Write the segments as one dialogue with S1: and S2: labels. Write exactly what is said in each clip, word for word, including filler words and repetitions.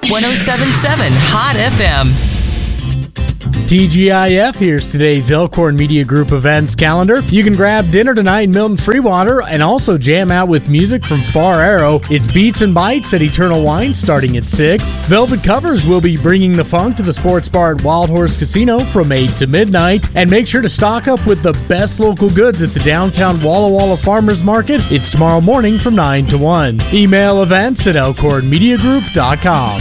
S1: one oh seven point seven Hot F M.
S2: T G I F, here's today's Elkhorn Media Group events calendar. You can grab dinner tonight in Milton Freewater and also jam out with music from Far Arrow. It's Beats and Bites at Eternal Wine starting at six. Velvet Covers will be bringing the funk to the sports bar at Wild Horse Casino from eight to midnight. And make sure to stock up with the best local goods at the downtown Walla Walla Farmers Market. It's tomorrow morning from nine to one. Email events at elkhorn media group dot com.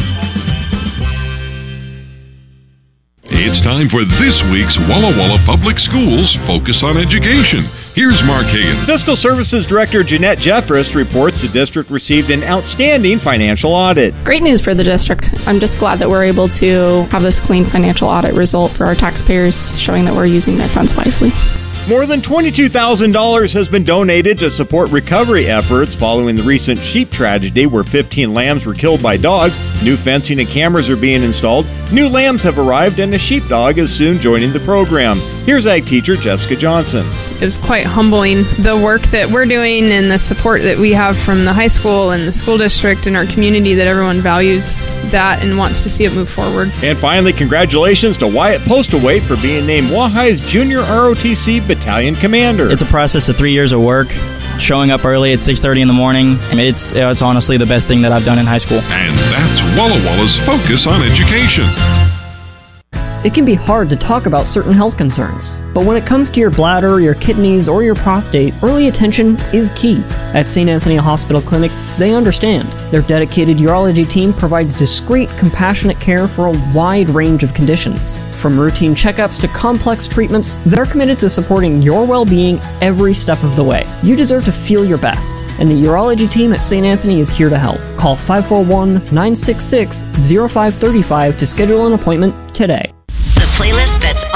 S3: It's time for this week's Walla Walla Public Schools Focus on Education. Here's Mark Hagan.
S4: Fiscal Services Director Jeanette Jeffress reports the district received an outstanding financial audit.
S5: Great news for the district. I'm just glad that we're able to have this clean financial audit result for our taxpayers, showing that we're using their funds wisely.
S4: More than twenty-two thousand dollars has been donated to support recovery efforts following the recent sheep tragedy where fifteen lambs were killed by dogs. New fencing and cameras are being installed. New lambs have arrived and a sheepdog is soon joining the program. Here's ag teacher Jessica Johnson.
S6: It was quite humbling, the work that we're doing and the support that we have from the high school and the school district and our community, that everyone values that and wants to see it move forward.
S4: And finally, congratulations to Wyatt Postaway for being named Wahai's Junior R O T C Battalion Commander.
S7: It's a process of three years of work, showing up early at six thirty in the morning. I mean, it's, it's honestly the best thing that I've done in high school.
S3: And that's Walla Walla's Focus on Education.
S8: It can be hard to talk about certain health concerns, but when it comes to your bladder, your kidneys, or your prostate, early attention is key. At Saint Anthony Hospital Clinic, they understand. Their dedicated urology team provides discreet, compassionate care for a wide range of conditions. From routine checkups to complex treatments, they're committed to supporting your well-being every step of the way. You deserve to feel your best, and the urology team at Saint Anthony is here to help. Call five four one, nine six six, zero five three five to schedule an appointment today.
S9: The playlist that's